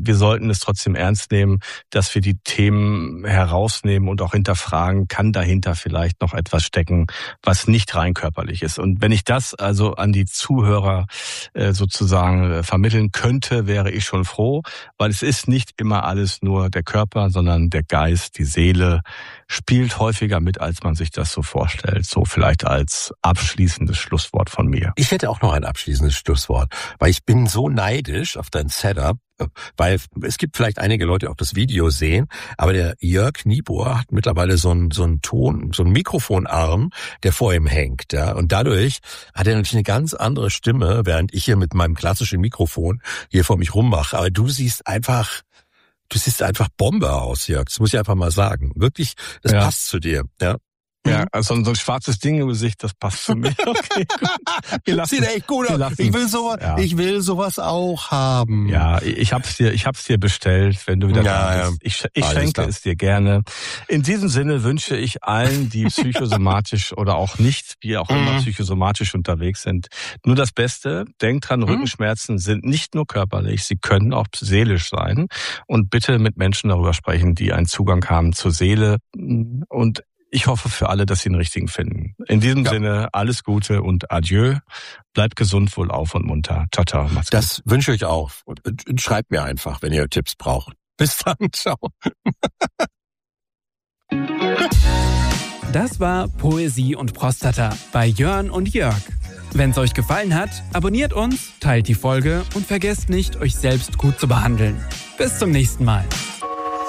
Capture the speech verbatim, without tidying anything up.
wir sollten es trotzdem ernst nehmen, dass wir die Themen herausnehmen und auch hinterfragen, kann dahinter vielleicht noch etwas stecken, was nicht rein körperlich ist. Und wenn ich das also an die Zuhörer äh, sozusagen äh, vermitteln könnte, wäre ich schon froh, weil es ist nicht immer alles nur der Körper, sondern der Geist, die Seele spielt häufiger mit, als man sich das so vorstellt. So vielleicht als abschließendes Schlusswort von mir. Ich hätte auch noch ein abschließendes Schlusswort, weil ich bin so neidisch auf dein Setup, weil es gibt vielleicht einige Leute, die auch das Video sehen, aber der Jörg Niebuhr hat mittlerweile so einen, so einen Ton, so einen Mikrofonarm, der vor ihm hängt, ja, und dadurch hat er natürlich eine ganz andere Stimme, während ich hier mit meinem klassischen Mikrofon hier vor mich rummache, aber du siehst einfach, du siehst einfach Bombe aus, Jörg, das muss ich einfach mal sagen, wirklich, das ja. passt zu dir, ja. Ja, also so ein schwarzes Ding im Gesicht, das passt zu mir. Okay, gut. Sieht echt gut aus. Ich will sowas, ja. ich will sowas auch haben. Ja, ich hab's dir, ich hab's dir bestellt, wenn du wieder ja, da bist. Ich, ich schenke klar. es dir gerne. In diesem Sinne wünsche ich allen, die psychosomatisch oder auch nicht, wie auch immer psychosomatisch unterwegs sind, nur das Beste. Denkt dran, Rückenschmerzen sind nicht nur körperlich, sie können auch seelisch sein. Und bitte mit Menschen darüber sprechen, die einen Zugang haben zur Seele. Und ich hoffe für alle, dass sie den richtigen finden. In diesem ja. Sinne, alles Gute und Adieu. Bleibt gesund, wohlauf und munter. Ciao, ciao. Macht's gut. Das wünsche ich euch auch. Schreibt mir einfach, wenn ihr Tipps braucht. Bis dann. Ciao. Das war Poesie und Prostata bei Jörn und Jörg. Wenn es euch gefallen hat, abonniert uns, teilt die Folge und vergesst nicht, euch selbst gut zu behandeln. Bis zum nächsten Mal.